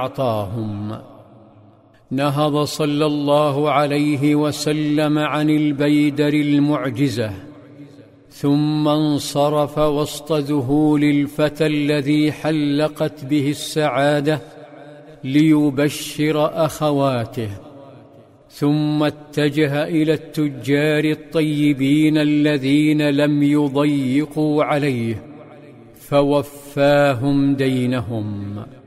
أعطاهم. نهض صلى الله عليه وسلم عن البيدر المعجزة، ثم انصرف وسط ذهول الفتى الذي حلقت به السعادة ليبشر أخواته، ثم اتجه إلى التجار الطيبين الذين لم يضيقوا عليه فوفاهم دينهم.